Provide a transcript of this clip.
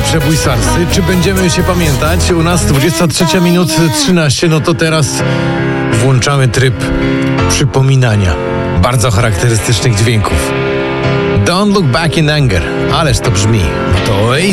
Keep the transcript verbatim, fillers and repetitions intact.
przebój salsy. Czy będziemy się pamiętać? U nas dwudziesta trzecia minut trzynaście, no to teraz włączamy tryb przypominania bardzo charakterystycznych dźwięków. Don't look back in anger. Ależ to brzmi. To